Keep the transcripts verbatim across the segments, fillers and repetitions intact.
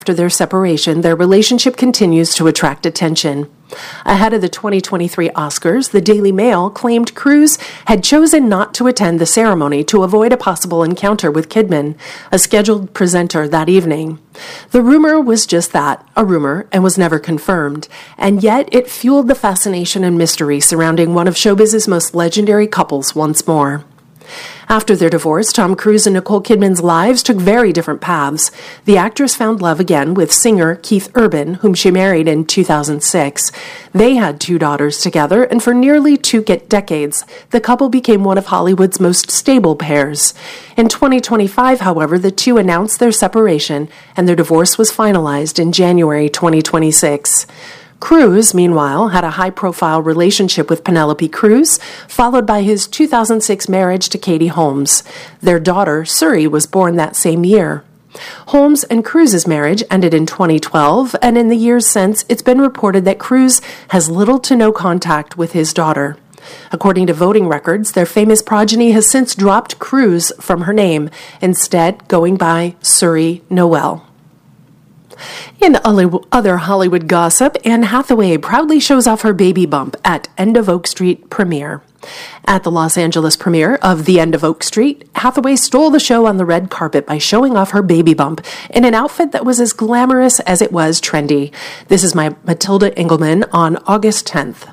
After their separation, their relationship continues to attract attention. Ahead of the twenty twenty-three Oscars, the Daily Mail claimed Cruise had chosen not to attend the ceremony to avoid a possible encounter with Kidman, a scheduled presenter that evening. The rumor was just that, a rumor, and was never confirmed, and yet it fueled the fascination and mystery surrounding one of showbiz's most legendary couples once more. After their divorce, Tom Cruise and Nicole Kidman's lives took very different paths. The actress found love again with singer Keith Urban, whom she married in two thousand six. They had two daughters together, and for nearly two decades, the couple became one of Hollywood's most stable pairs. In twenty twenty-five, however, the two announced their separation, and their divorce was finalized in January twenty twenty-six. Cruise, meanwhile, had a high-profile relationship with Penelope Cruz, followed by his two thousand six marriage to Katie Holmes. Their daughter, Suri, was born that same year. Holmes and Cruz's marriage ended in twenty twelve, and in the years since, it's been reported that Cruz has little to no contact with his daughter. According to voting records, their famous progeny has since dropped Cruz from her name, instead going by Suri Noel. In other Hollywood gossip, Anne Hathaway proudly shows off her baby bump at End of Oak Street premiere. At the Los Angeles premiere of The End of Oak Street, Hathaway stole the show on the red carpet by showing off her baby bump in an outfit that was as glamorous as it was trendy. This is my Matilda Engelman on August tenth.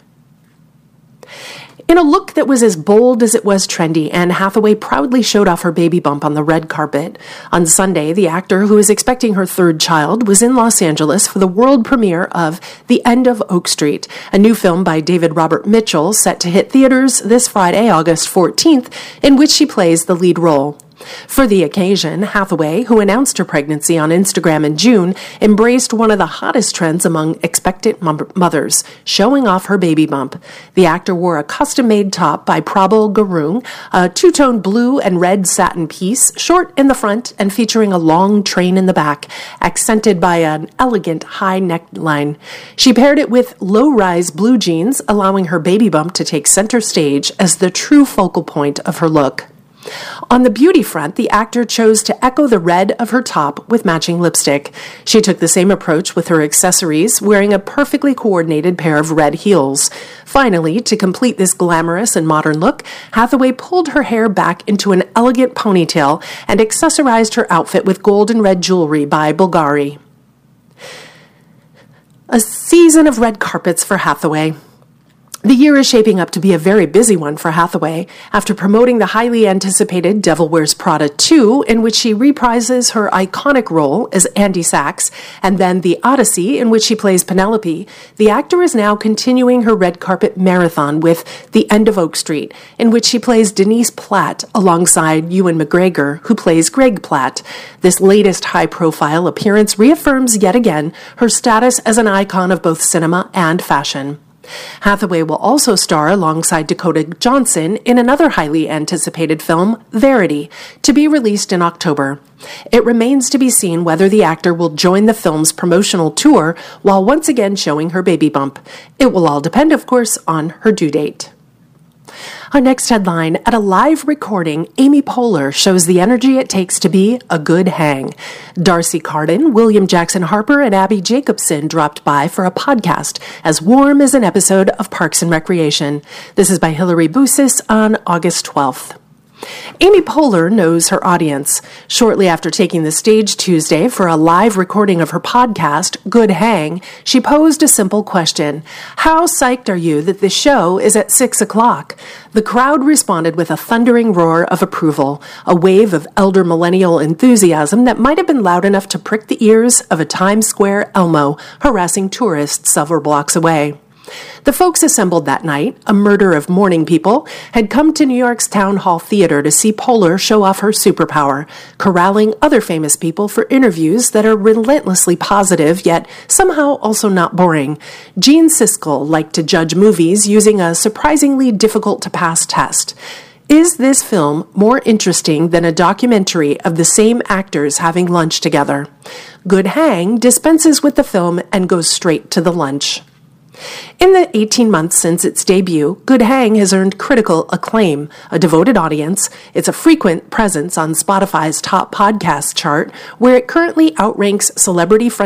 In a look that was as bold as it was trendy, Anne Hathaway proudly showed off her baby bump on the red carpet. On Sunday, the actor, who is expecting her third child, was in Los Angeles for the world premiere of The End of Oak Street, a new film by David Robert Mitchell set to hit theaters this Friday, August fourteenth, in which she plays the lead role. For the occasion, Hathaway, who announced her pregnancy on Instagram in June, embraced one of the hottest trends among expectant mothers, showing off her baby bump. The actor wore a custom-made top by Prabal Gurung, a two-tone blue and red satin piece, short in the front and featuring a long train in the back, accented by an elegant high neckline. She paired it with low-rise blue jeans, allowing her baby bump to take center stage as the true focal point of her look. On the beauty front, the actor chose to echo the red of her top with matching lipstick. She took the same approach with her accessories, wearing a perfectly coordinated pair of red heels. Finally, to complete this glamorous and modern look, Hathaway pulled her hair back into an elegant ponytail and accessorized her outfit with gold and red jewelry by Bulgari. A season of red carpets for Hathaway. The year is shaping up to be a very busy one for Hathaway. After promoting the highly anticipated Devil Wears Prada two, in which she reprises her iconic role as Andy Sachs, and then The Odyssey, in which she plays Penelope, the actor is now continuing her red carpet marathon with The End of Oak Street, in which she plays Denise Platt alongside Ewan McGregor, who plays Greg Platt. This latest high-profile appearance reaffirms yet again her status as an icon of both cinema and fashion. Hathaway will also star alongside Dakota Johnson in another highly anticipated film, Verity, to be released in October. It remains to be seen whether the actor will join the film's promotional tour while once again showing her baby bump. It will all depend, of course, on her due date. Our next headline, at a live recording, Amy Poehler shows the energy it takes to be a good hang. Darcy Carden, William Jackson Harper, and Abby Jacobson dropped by for a podcast as warm as an episode of Parks and Recreation. This is by Hilary Busis on August twelfth. Amy Poehler knows her audience. Shortly after taking the stage Tuesday for a live recording of her podcast, Good Hang, she posed a simple question. How psyched are you that the show is at six o'clock? The crowd responded with a thundering roar of approval, a wave of elder millennial enthusiasm that might have been loud enough to prick the ears of a Times Square Elmo harassing tourists several blocks away. The folks assembled that night, a murder of morning people, had come to New York's Town Hall Theater to see Poehler show off her superpower, corralling other famous people for interviews that are relentlessly positive, yet somehow also not boring. Gene Siskel liked to judge movies using a surprisingly difficult-to-pass test. Is this film more interesting than a documentary of the same actors having lunch together? Good Hang dispenses with the film and goes straight to the lunch. In the eighteen months since its debut, Good Hang has earned critical acclaim, a devoted audience. It's a frequent presence on Spotify's top podcast chart, where it currently outranks Celebrity Friend